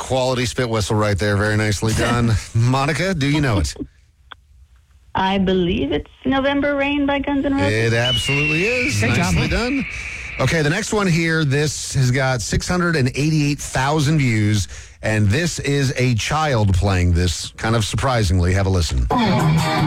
quality spit whistle right there. Very nicely done. Monica, do you know it? I believe it's November Rain by Guns N' Roses. It absolutely is. Great job, Nicely done. Okay, the next one here, this has got 688,000 views, and this is a child playing this, kind of surprisingly. Have a listen.